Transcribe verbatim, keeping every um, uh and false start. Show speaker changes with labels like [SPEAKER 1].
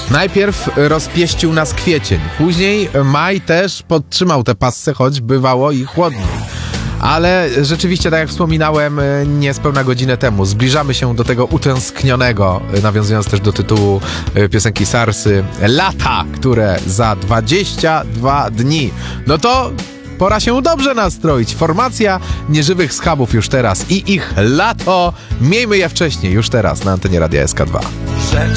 [SPEAKER 1] Najpierw rozpieścił nas kwiecień, później maj też podtrzymał tę passę, choć bywało i chłodniej. Ale rzeczywiście, tak jak wspominałem niespełna godzinę temu, zbliżamy się do tego utęsknionego, nawiązując też do tytułu piosenki Sarsy, lata, które za dwadzieścia dwa dni. No to pora się dobrze nastroić. Formacja Nieżywych Schabów już teraz i ich lato. Miejmy je wcześniej, już teraz na antenie Radia S K dwa.
[SPEAKER 2] Rzecz